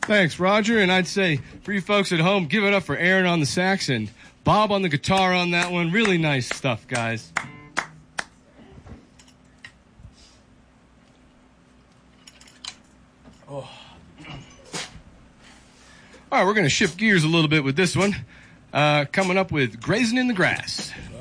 Thanks, Roger. And I'd say for you folks at home, give it up for Aaron on the sax and Bob on the guitar on that one. Really nice stuff, guys. Oh. All right, we're going to shift gears a little bit with this one. Coming up with Grazing in the Grass.